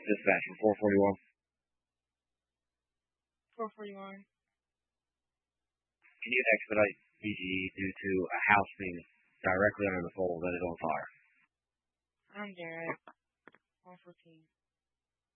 Dispatching 441. 441. Can you expedite BGE due to a house being directly under the pole that is on fire? I'm Derek. 114.